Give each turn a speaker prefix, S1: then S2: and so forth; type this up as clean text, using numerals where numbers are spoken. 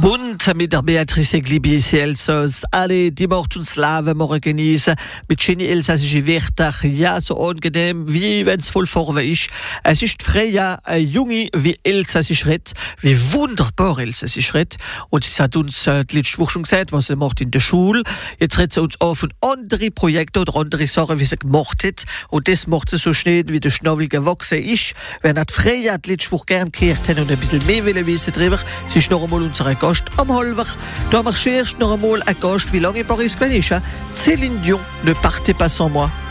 S1: Bunt mit der Beatrice Glibici Elsass. Alle, die macht uns Lava morgen genießen. Mit schönen elsassischen Wörtern. Ja, so angenehm, wie wenn es voll vorne ist. Es ist Freya, eine Junge, wie Elsassisch redet. Wie wunderbar Elsassisch redet. Und sie hat uns die letzte Woche schon gesagt, was sie macht in der Schule. Jetzt redet sie uns auch von anderen Projekten oder andere Sachen, wie sie gemacht hat. Und das macht sie so schnell, wie der Schnabel gewachsen ist. Wenn hat Freya die letzte Woche gern gehört haben und ein bisschen mehr wissen darüber, sie ist noch einmal unsere Gast am Halber. Da haben wir zuerst noch einmal einen Gast, wie lange Paris gewesen ist. Céline Dion, ne partez pas sans moi.